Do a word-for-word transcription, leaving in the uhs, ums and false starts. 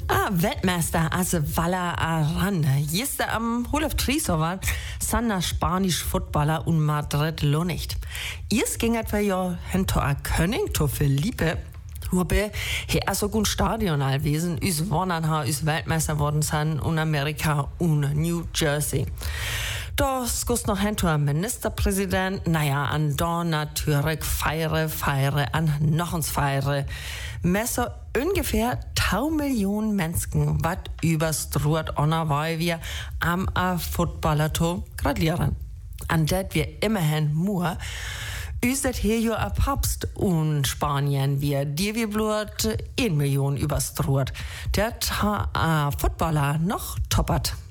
Ah, Weltmeister, also Walla Aran. Jeste am Hulf Trisova, Sander Spanisch Footballer und Madrid lo nicht. Erst ging etwa ja hinter König, to Felipe. Hube, hier ist so gut Stadion allwesen, üs Wonnen ha, üs Weltmeister worden sind, und Amerika und New Jersey. Das gust noch hinter Ministerpräsident, naja, an da natürlich feiere, feiere, an noch uns feiere. Messer ungefähr tausend Millionen Menschen, wat überstrut ona, weil wir am a Footballer to gratulieren. An det wir immerhin nur, üset hier jo a Papst und Spanien wir, die wir blut eine Million überstrut. Der ta a Footballer noch toppert.